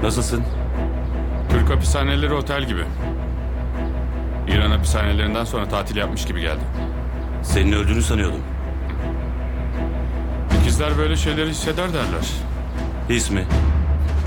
Nasılsın? Türk hapishaneleri otel gibi. İran hapishanelerinden sonra tatil yapmış gibi geldi. Senin öldüğünü sanıyordum. İkizler böyle şeyleri hisseder derler. His mi?